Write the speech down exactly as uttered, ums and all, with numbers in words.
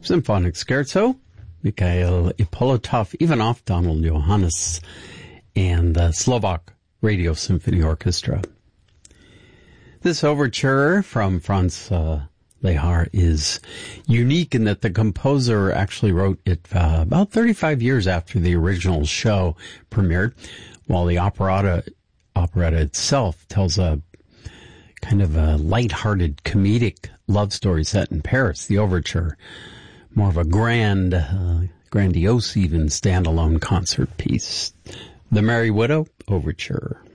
Symphonic Scherzo, Mikhail Ippolitov, Ivanov, Donald Johannes, and the Slovak Radio Symphony Orchestra. This overture from Franz uh, Lehár is unique in that the composer actually wrote it uh, about thirty-five years after the original show premiered, while the operetta, operetta itself tells a kind of a light-hearted comedic love story set in Paris. The overture, more of a grand, uh, grandiose even standalone concert piece. The Merry Widow Overture.